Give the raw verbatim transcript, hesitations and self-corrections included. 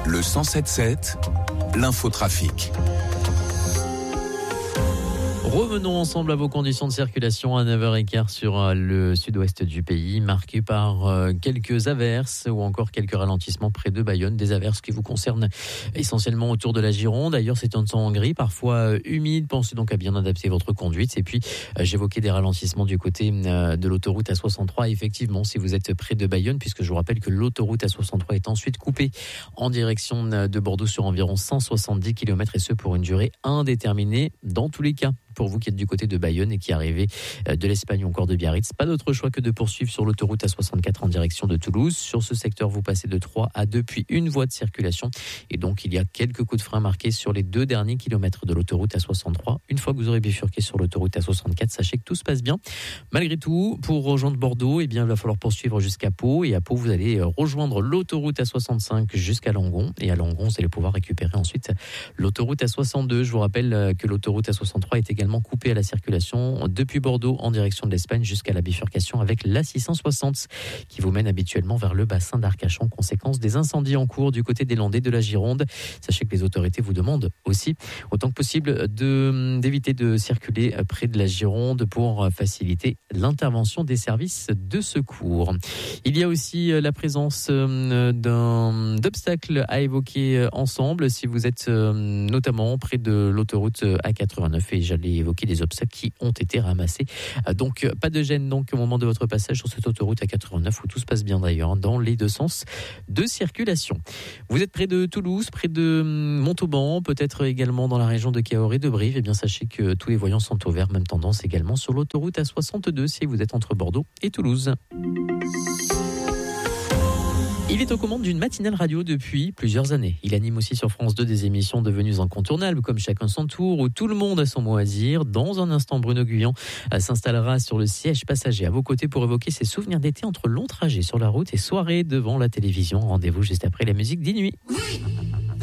Le cent sept sept, l'infotrafic. Revenons ensemble à vos conditions de circulation à neuf heures quinze sur le sud-ouest du pays, marqué par quelques averses ou encore quelques ralentissements près de Bayonne. Des averses qui vous concernent essentiellement autour de la Gironde. D'ailleurs, c'est un temps gris, parfois humide. Pensez donc à bien adapter votre conduite. Et puis, j'évoquais des ralentissements du côté de l'autoroute A soixante-trois. Effectivement, si vous êtes près de Bayonne, puisque je vous rappelle que l'autoroute A soixante-trois est ensuite coupée en direction de Bordeaux sur environ cent soixante-dix kilomètres et ce pour une durée indéterminée dans tous les cas. Pour vous qui êtes du côté de Bayonne et qui arrivez de l'Espagne ou encore de Biarritz, pas d'autre choix que de poursuivre sur l'autoroute A soixante-quatre en direction de Toulouse. Sur ce secteur, vous passez de trois à deux, puis une voie de circulation. Et donc, il y a quelques coups de frein marqués sur les deux derniers kilomètres de l'autoroute A soixante-trois. Une fois que vous aurez bifurqué sur l'autoroute A soixante-quatre, sachez que tout se passe bien. Malgré tout, pour rejoindre Bordeaux, eh bien, il va falloir poursuivre jusqu'à Pau. Et à Pau, vous allez rejoindre l'autoroute A soixante-cinq jusqu'à Langon. Et à Langon, vous allez pouvoir récupérer ensuite l'autoroute A soixante-deux. Je vous rappelle que l'autoroute A soixante-trois est également coupé à la circulation depuis Bordeaux en direction de l'Espagne jusqu'à la bifurcation avec l'A six cent soixante qui vous mène habituellement vers le bassin d'Arcachon, conséquence des incendies en cours du côté des Landais de la Gironde. Sachez que les autorités vous demandent aussi autant que possible de, d'éviter de circuler près de la Gironde pour faciliter l'intervention des services de secours. Il y a aussi la présence d'un, d'obstacles à évoquer ensemble si vous êtes notamment près de l'autoroute A quatre-vingt-neuf et j'allais évoquer des obstacles qui ont été ramassés. Donc, pas de gêne donc au moment de votre passage sur cette autoroute A quatre-vingt-neuf où tout se passe bien d'ailleurs dans les deux sens de circulation. Vous êtes près de Toulouse, près de Montauban, peut-être également dans la région de Cahors et de Brive. Eh bien, sachez que tous les voyants sont au vert. Même tendance également sur l'autoroute A soixante-deux si vous êtes entre Bordeaux et Toulouse. Il est aux commandes d'une matinale radio depuis plusieurs années. Il anime aussi sur France deux des émissions devenues incontournables comme Chacun son tour où tout le monde a son mot à dire. Dans un instant, Bruno Guyan s'installera sur le siège passager à vos côtés pour évoquer ses souvenirs d'été entre longs trajets sur la route et soirées devant la télévision. Rendez-vous juste après la musique d'Inuit. Oui.